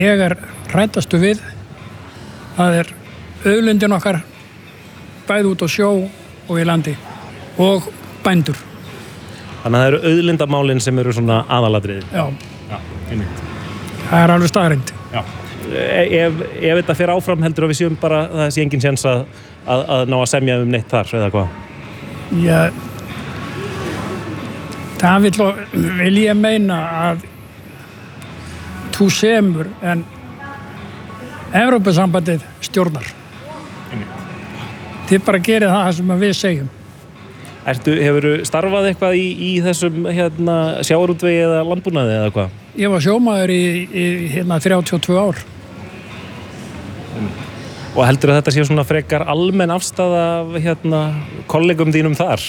Ég hræddastu við, það auðlindin okkar bæði út á sjó og í landi og bændur. Þannig að það eru auðlindamálin sem eru svona aðalatriði. Já. Já, einmitt. Það alveg staðreynd. Já. Ef þetta fer áfram heldur að við séum bara, það sé engin séns að ná að semja neitt þar, eða hvað? Já, það vil ég meina að þú semur en Evrópusambandið stjórnar. Þið bara gerir það sem við segjum. Hefurðu starfað eitthvað í þessum sjávarútvegi eða landbúnaði eða hvað? Ég var sjómaður í 32 ár. Og heldur að þetta sé svona frekar almenn afstaða af kollegum þínum þar?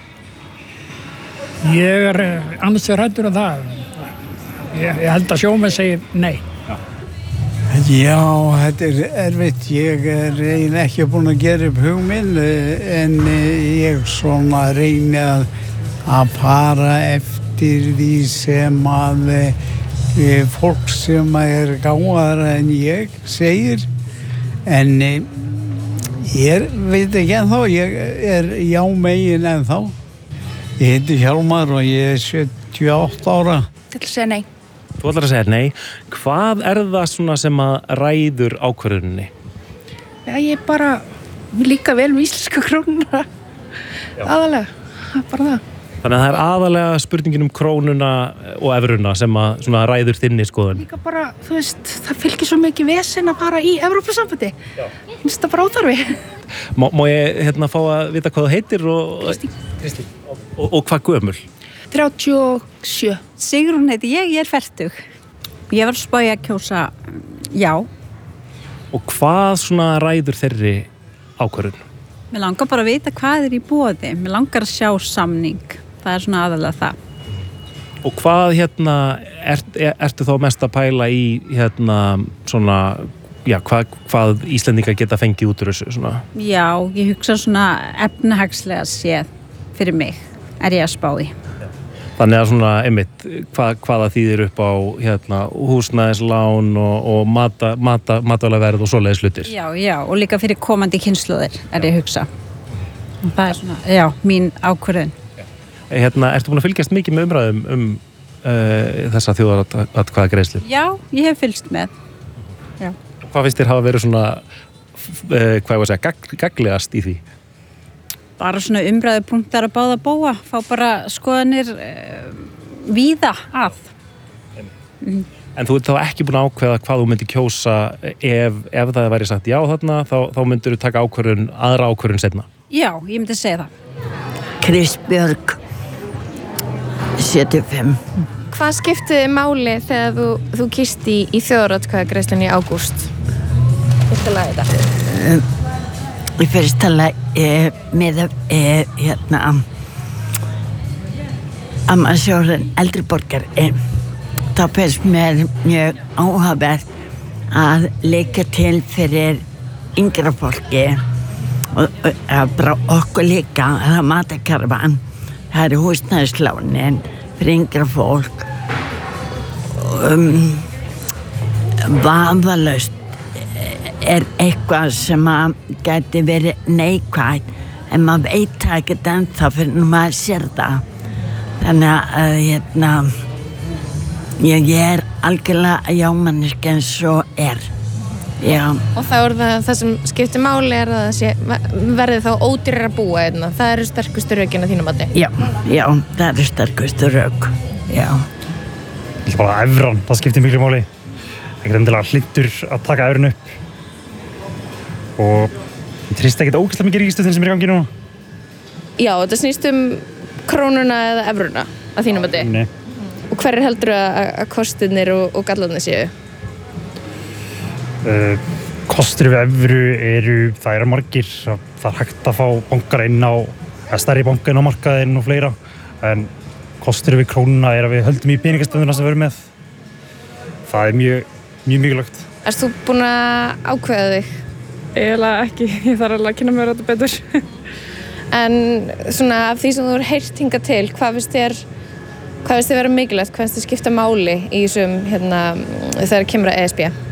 Ég annars hræddur um það. Ég held að sjómenn segir nei. Já, þetta erfitt. Ég eiginlega ekki búinn að gera upp hugmynd en ég svona reyni að fara eftir því sem að fólk sem gáðara en ég segir. En ég veit ekki ennþá, ég já megin ennþá. Ég heiti Hjálmar og ég 78 ára. Til að segja nei. Þú ætlar að segja nei. Hvað það svona sem að ræður ákvörðuninni? Já, ég bara líka vel með íslenska krónuna. Aðalega, bara það. Þannig að það aðalega spurningin krónuna og evruna sem að svona ræður þinni skoðun. Líka bara, þú veist, það fylgir svo mikið vesen að fara í Evrópusambandi. Finnst þetta bara óþarfi. Má ég fá að vita hvað þú heitir og... Kristín. Og hvað gömul? 37. Sigrún heiti ég 40. Ég var að spája að kjósa já. Og hvað svona ræður þeirri ákvörðun? Mér langar bara að vita hvað í boði. Mér langar að sjá samning. Það svona aðalega það. Og hvað ertu þá mest að pæla í svona, já, hvað Íslendingar geta fengið út úr þessu svona? Já, ég hugsa svona efnahagslega séð fyrir mig ég að spá í. Þannig að svona, einmitt, hvaða þýðir upp á húsnæðislán og matvælaverð og svoleiðis hlutir? Já, og líka fyrir komandi kynslóðir ég að hugsa. Það svona, já, mín ákvörðun. Ertu búin að fylgjast mikið með umræðum þessa þjóðaratkvæðagreiðslu? Já, ég hef fylgst með. Já. Hvað finnst þér hafa verið svona, gagnlegast í því? Bara svona umræðupunktar að báða bóa, fá bara skoðanir víða að. En þú ert þá ekki búin að ákveða hvað þú myndir kjósa ef það væri sagt já þarna, þá myndir þú taka aðra ákvörðun seinna? Já, ég myndi segja það. Kristbjörg, 75. Hvað skiptiði máli þegar þú kýst í þjóðaratkvæðagreiðslunni í ágúst? Viltu laga þetta? Í fyrsta lagi með Amazóren eldri borgari þá finnst mér mjög áhugavert að leika til fyrir yngra fólki og bara okkur líka það matarkarfan, það húsnæðislánin fyrir yngra fólk vafalaust eitthvað sem að gæti verið neikvægt en maður veit það ekkert ennþá fyrir maður sér það. Þannig að ég algjörlega jámanniski eins og Já. Og þá það sem skiptir máli að það verði þá ódýrara að búa hérna. Það sterkustu rökin að þínu mati? Já, það sterkustu rök. Já. Ég ætla bara evran, það skiptir miklu máli. Ekkert endilega hlyttur að taka evrun upp. Og ég treysti ekkert ógeðslega mikið ríkisstjórnin sem í gangi núna. Já, þetta snýst krónuna eða evruna að þínu mati? Nei. Og hver heldur að kostirnir og gallarnir séu? Kostur við evru það margir. Það hægt að fá bankar inn stærri banka inn á markaðinn og fleira. En kostur við krónuna að við höldum í peningastöðuna sem við erum með. Það mjög mikilvægt. Erst þú búin að ákveða þig? Eiginlega ekki, ég þarf alveg að kynna mér þetta betur. En svona af því sem þú hefur heyrt hingað til, hvað finnst þér vera mikilvægt, hvað finnst þér skipta máli í þessum þegar kemur að ESB?